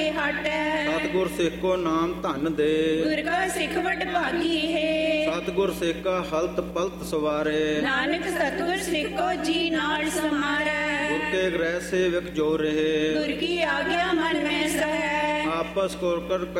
ਲਾਗੇ ਹਟੈ। ਸਤਿਗੁਰ ਸਿੱਖ ਕੋ ਨਾਮ ਧਨ ਦੇ, ਗੁਰ ਕਾ ਸਿੱਖ ਵਡ ਭਾਗੀ ਹੈ। ਸਤਿਗੁਰ ਸਿੱਖ ਕਾ ਹਲਤ ਪਲਤ ਸਵਾਰੇ, ਨਾਨਕ ਸਤਿਗੁਰ ਸਿੱਖ ਕੋ ਜੀ ਨਾਲ ਸਮਾਰੈ। ਗੁਰ ਕੇ ਗ੍ਰਹਿ ਸੇਵਕ ਜੋ ਰਹੇ, ਗੁਰ ਕੀ ਆਗਿਆ ਮਨ ਮੈਂ ਸਹੈ। ਆਪਸ ਕੋ ਕਰ